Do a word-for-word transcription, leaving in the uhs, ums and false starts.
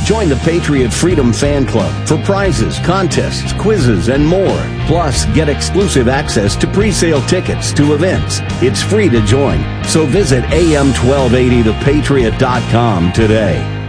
Join the Patriot Freedom Fan Club for prizes, contests, quizzes, and more. Plus, get exclusive access to pre-sale tickets to events. It's free to join, so visit A M twelve eighty the patriot dot com today.